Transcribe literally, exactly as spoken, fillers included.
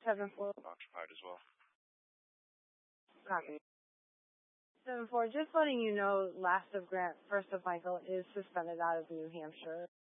Seven four. Occupied as well. Copy. Seven four. Just letting you know, last of Grant, first of Michael is suspended out of New Hampshire.